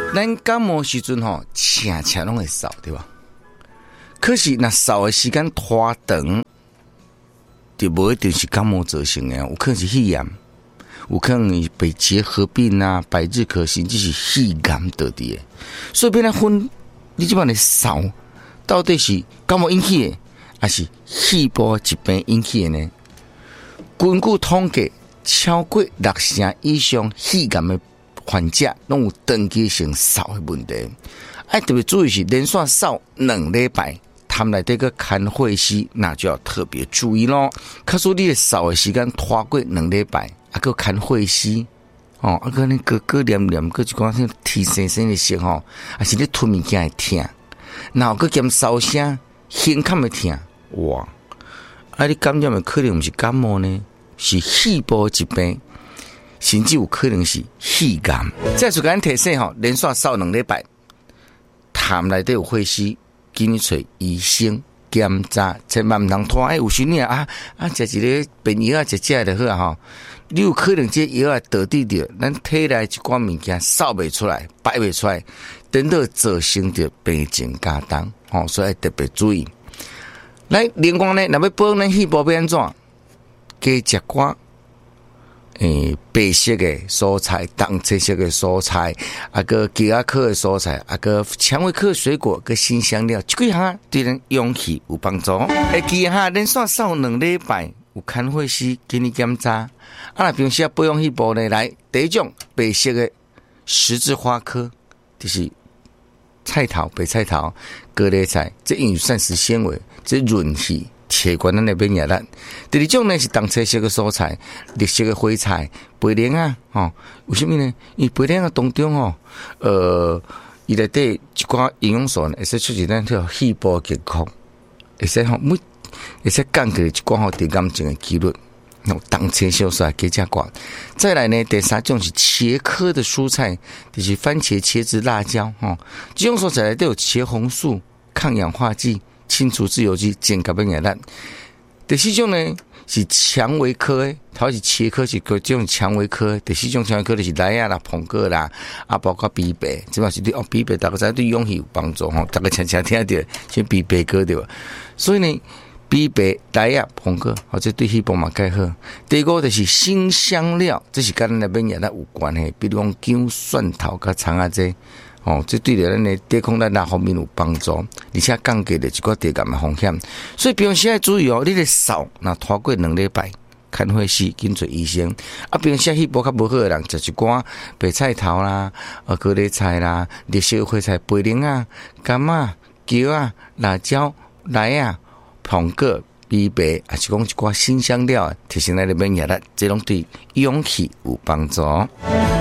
咱感冒时阵吼，请拢会扫，对吧？可是那扫的时间拖长，就无一定是感冒造成的，有可能是肺炎，有可能是被结核病啊、百日咳，甚至是肺炎导致的。所以变来分，你即摆的扫到底是感冒引起的，还是肺部疾病引起的呢？根据统计，超过60%以上肺炎的患者拢有长期性扫的问题。爱特别注意是连续扫2礼拜。他们来这个看会师，那就要特别注意咯。假如你的扫的时间拖过2礼拜，个看会师哦，个你个念个就讲像提神的时候，还是你吞物件会痛，然后个兼烧声，胸腔会痛，哇！你感染的可能不是感冒呢，是肺部疾病，甚至有可能是肺炎。再次跟提醒吼，连续扫2礼拜，他们来这有会师。紧去找医生检查，千万唔通拖。有时你食一个便药食就好吼。你有可能这药导致着咱体内一寡物件扫袂出来、排袂出来，等到造成着病情加重吼，所以特别注意。来，另外呢，若要保养咱肺部要安怎？加食寡。白色的蔬菜、淡青色的蔬菜，个鸡鸭科的蔬菜，个蔷薇科的水果，个新香料，这几项对咱勇气有帮助。记下，连续扫2礼拜，有看会师给你检查。那平时保养肺部呢，来第一种白色的十字花科，就是菜头、白菜头、高丽菜，这因有膳食纤维，这润肺。切管咱那边也烂。第二种呢是淡青色的蔬菜，绿色的花菜、白莲啊，为什么呢？因为白莲啊当中伊内底一寡营养素呢，会使促进咱这肺部健康，会使降低一寡得癌症的几率。淡青色蔬菜加加寡。再来呢，第三种是茄科的蔬菜，就是番茄、茄子、辣椒，这种蔬菜都有茄红素、抗氧化剂。清除自由基，减甲变也烂。第四种呢是蔷薇科的，它是茄科是这种蔷薇科。第四种蔷薇科就是莱亚啦、捧果啦，包括枇杷，这嘛是对枇杷大家知对勇气有帮助吼，大家常常听到像枇杷哥对吧？所以呢，枇杷、莱亚、捧果，或者对肺部嘛较好。第五就是辛香料，这是跟咱那边也有关系，比如讲姜、蒜头、甲葱啊这。这对咱的抵抗咱哪方面有帮助，而且降低了一个得癌的风险。所以平时要注意你的扫那拖过2礼拜，看会师紧找医生。平时肺部较无好的人，食一寡白菜头啦、高丽菜啦、绿色花菜、白莲啊、柑啊、姜啊、辣椒、莱啊、苹果、枇杷，还是讲一寡新香料，提醒咱的免疫力，这拢对勇气有帮助。